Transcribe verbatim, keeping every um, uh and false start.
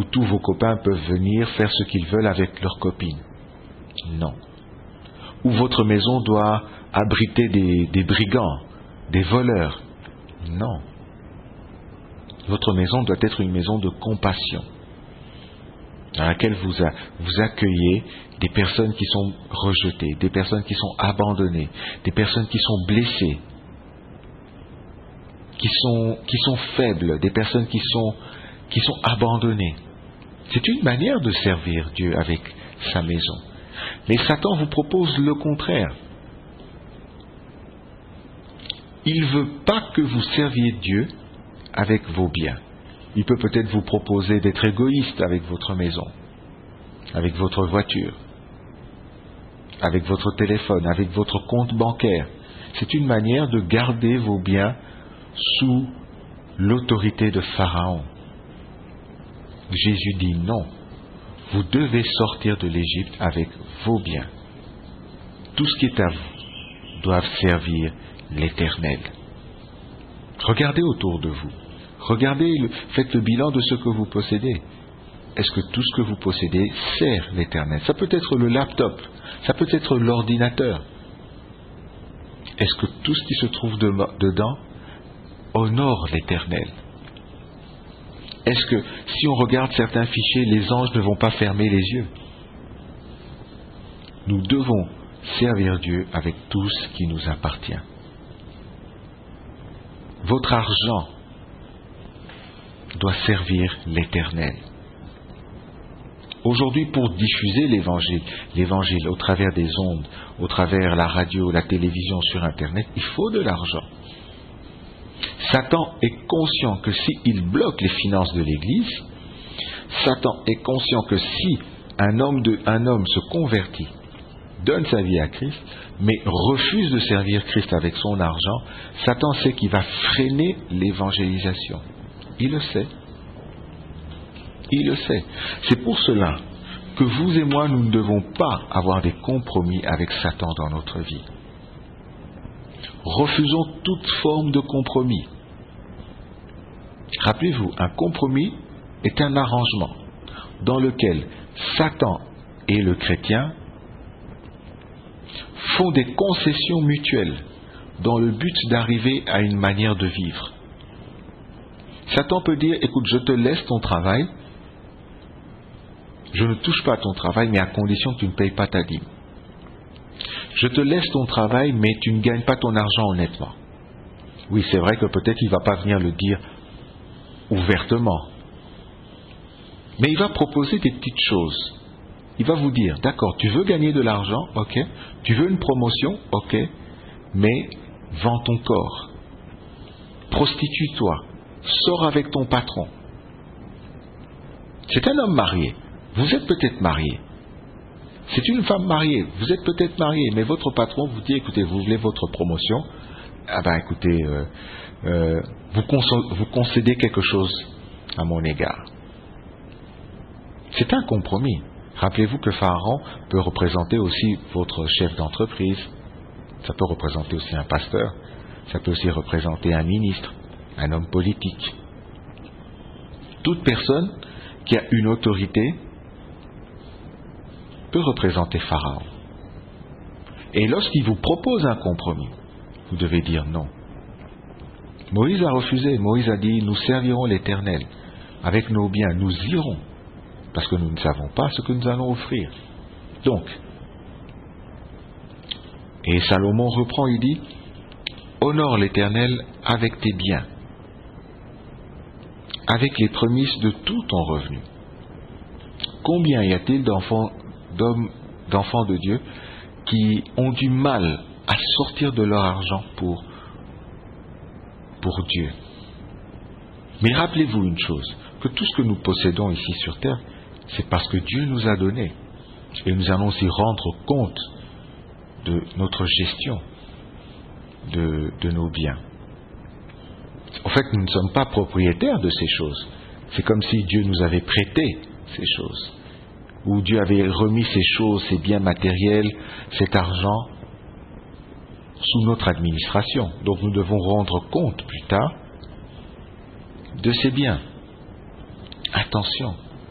où tous vos copains peuvent venir faire ce qu'ils veulent avec leurs copines. Non. Où votre maison doit abriter des, des brigands, des voleurs. Non. Votre maison doit être une maison de compassion, dans laquelle vous, a, vous accueillez des personnes qui sont rejetées, des personnes qui sont abandonnées, des personnes qui sont blessées, qui sont, qui sont faibles, des personnes qui sont, qui sont abandonnées. C'est une manière de servir Dieu avec sa maison. Mais Satan vous propose le contraire. Il ne veut pas que vous serviez Dieu avec vos biens. Il peut peut-être vous proposer d'être égoïste avec votre maison, avec votre voiture, avec votre téléphone, avec votre compte bancaire. C'est une manière de garder vos biens sous l'autorité de Pharaon. Jésus dit non. Vous devez sortir de l'Égypte avec vos biens. Tout ce qui est à vous doit servir l'Éternel. Regardez autour de vous. Regardez, faites le bilan de ce que vous possédez. Est-ce que tout ce que vous possédez sert l'Éternel? Ça peut être le laptop, ça peut être l'ordinateur. Est-ce que tout ce qui se trouve de, dedans honore l'Éternel? Est-ce que si on regarde certains fichiers, les anges ne vont pas fermer les yeux? Nous devons servir Dieu avec tout ce qui nous appartient. Votre argent doit servir l'Éternel. Aujourd'hui, pour diffuser l'Évangile, l'Évangile au travers des ondes, au travers la radio, la télévision, sur Internet, il faut de l'argent. Satan est conscient que s'il bloque les finances de l'Église, Satan est conscient que si un homme, de, un homme se convertit, donne sa vie à Christ, mais refuse de servir Christ avec son argent, Satan sait qu'il va freiner l'évangélisation. Il le sait. Il le sait. C'est pour cela que vous et moi, nous ne devons pas avoir des compromis avec Satan dans notre vie. Refusons toute forme de compromis. Rappelez-vous, un compromis est un arrangement dans lequel Satan et le chrétien font des concessions mutuelles dans le but d'arriver à une manière de vivre. Satan peut dire, écoute, je te laisse ton travail, je ne touche pas à ton travail, mais à condition que tu ne payes pas ta dîme. Je te laisse ton travail, mais tu ne gagnes pas ton argent honnêtement. Oui, c'est vrai que peut-être il ne va pas venir le dire ouvertement, mais il va proposer des petites choses. Il va vous dire, d'accord, tu veux gagner de l'argent, ok, tu veux une promotion, ok, mais vends ton corps, prostitue-toi, sors avec ton patron. C'est un homme marié, vous êtes peut-être marié. C'est une femme mariée, vous êtes peut-être marié, mais votre patron vous dit, écoutez, vous voulez votre promotion, ah ben écoutez, euh, euh, vous, conso- vous concédez quelque chose à mon égard. C'est un compromis. Rappelez-vous que Pharaon peut représenter aussi votre chef d'entreprise, ça peut représenter aussi un pasteur, ça peut aussi représenter un ministre, un homme politique. Toute personne qui a une autorité peut représenter Pharaon. Et lorsqu'il vous propose un compromis, vous devez dire non. Moïse a refusé. Moïse a dit, nous servirons l'Éternel. Avec nos biens, nous irons. Parce que nous ne savons pas ce que nous allons offrir. Donc, et Salomon reprend, il dit, honore l'Éternel avec tes biens, avec les prémices de tout ton revenu. Combien y a-t-il d'enfants, d'hommes, d'enfants de Dieu qui ont du mal à sortir de leur argent pour, pour Dieu? Mais rappelez-vous une chose, que tout ce que nous possédons ici sur terre, c'est parce que Dieu nous a donné. Et nous allons aussi rendre compte de notre gestion de, de nos biens. En fait, nous ne sommes pas propriétaires de ces choses. C'est comme si Dieu nous avait prêté ces choses. Ou Dieu avait remis ces choses, ces biens matériels, cet argent, sous notre administration. Donc nous devons rendre compte plus tard de ces biens. Attention.